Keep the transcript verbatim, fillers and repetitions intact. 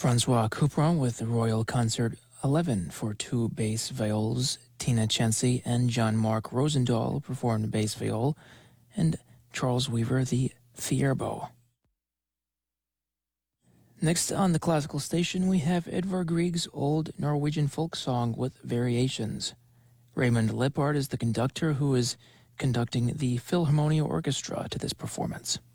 Francois Couperin with the Royal Concert eleven for two bass viols. Tina Cenci and Jean-Marc Rosendahl performed bass viol, and Charles Weaver the theorbo. Next on the classical station, we have Edvard Grieg's old Norwegian folk song with variations. Raymond Lippard is the conductor who is conducting the Philharmonia Orchestra to this performance.